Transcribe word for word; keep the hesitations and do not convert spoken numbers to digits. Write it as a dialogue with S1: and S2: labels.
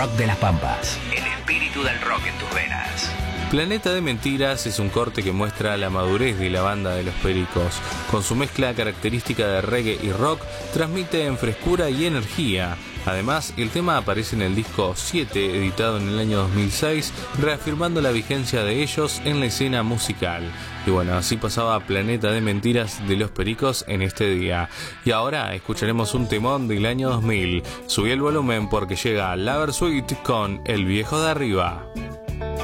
S1: rock de las Pampas. El espíritu del rock en tus venas.
S2: Planeta de Mentiras es un corte que muestra la madurez de la banda de Los Pericos. Con su mezcla característica de reggae y rock, transmite en frescura y energía. Además, el tema aparece en el disco siete, editado en el año dos mil seis, reafirmando la vigencia de ellos en la escena musical. Y bueno, así pasaba Planeta de Mentiras de Los Pericos en este día. Y ahora escucharemos un temón del año dos mil. Subí el volumen porque llega Lover Suite con El Viejo de Arriba.